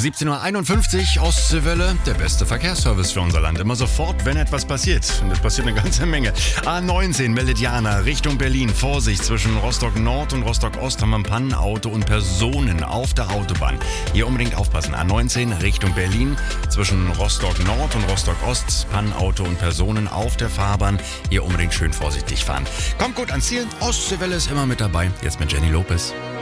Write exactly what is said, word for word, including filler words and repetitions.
siebzehn Uhr einundfünfzig, Ostseewelle, der beste Verkehrsservice für unser Land. Immer sofort, wenn etwas passiert. Und es passiert eine ganze Menge. A neunzehn meldet Jana Richtung Berlin. Vorsicht, zwischen Rostock Nord und Rostock Ost haben wir ein Pannenauto und Personen auf der Autobahn. Hier unbedingt aufpassen. A neunzehn Richtung Berlin. Zwischen Rostock Nord und Rostock Ost. Pannenauto und Personen auf der Fahrbahn. Hier unbedingt schön vorsichtig fahren. Kommt gut ans Ziel. Ostseewelle ist immer mit dabei. Jetzt mit Jenny Lopez.